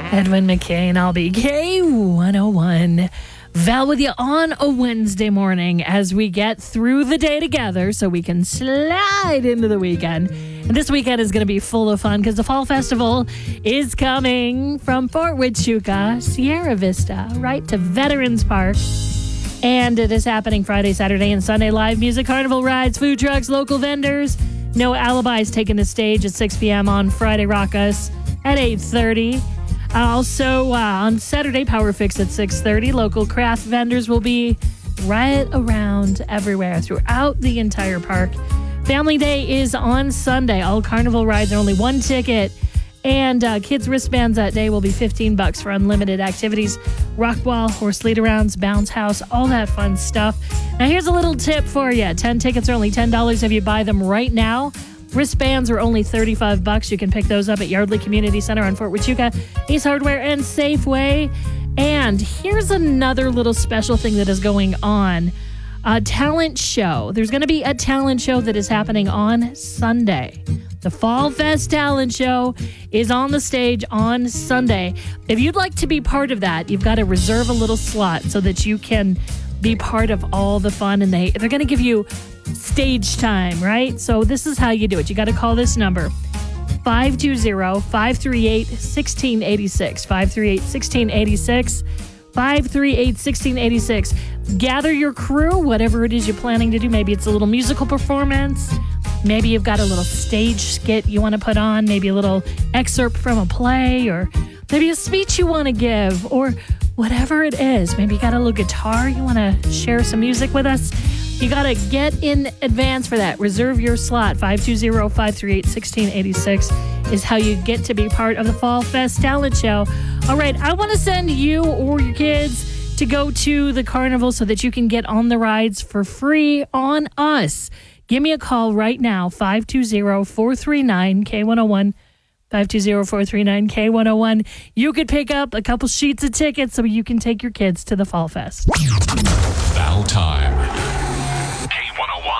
Edwin McCain, I'll be K101. Val with you on a Wednesday morning as we get through the day together so we can slide into the weekend. And this weekend is going to be full of fun because the Fall Festival is coming from Fort Huachuca, Sierra Vista, right to Veterans Park. And it is happening Friday, Saturday, and Sunday. Live music, carnival rides, food trucks, local vendors. No Alibis taking the stage at 6 p.m. on Friday. Rock Us at 8:30. Also, on Saturday, Power Fix at 6:30. Local craft vendors will be right around everywhere throughout the entire park. Family Day is on Sunday. All carnival rides are only one ticket. And kids' wristbands that day will be $15 for unlimited activities. Rock wall, horse lead-arounds, bounce house, all that fun stuff. Now, here's a little tip for you. 10 tickets are only $10 if you buy them right now. Wristbands are only $35. You can pick those up at Yardley Community Center on Fort Huachuca, Ace Hardware, and Safeway. And here's another little special thing that is going on. A talent show. There's going to be a talent show that is happening on Sunday. The Fall Fest Talent Show is on the stage on Sunday. If you'd like to be part of that, you've got to reserve a little slot so that you can be part of all the fun. And they're going to give you stage time, right? So this is how you do it. You got to call this number, 520-538-1686. 538-1686. 538-1686. Gather your crew, whatever it is you're planning to do. Maybe it's a little musical performance. Maybe you've got a little stage skit you want to put on. Maybe a little excerpt from a play, or maybe a speech you want to give, or whatever it is. Maybe you got a little guitar you want to share some music with us. You got to get in advance for that. Reserve your slot. 520-538-1686 is how you get to be part of the Fall Fest Talent Show. All right, I want to send you or your kids to go to the carnival so that you can get on the rides for free on us. Give me a call right now, 520-439-K101. 520-439-K101. You could pick up a couple sheets of tickets so you can take your kids to the Fall Fest. Val time.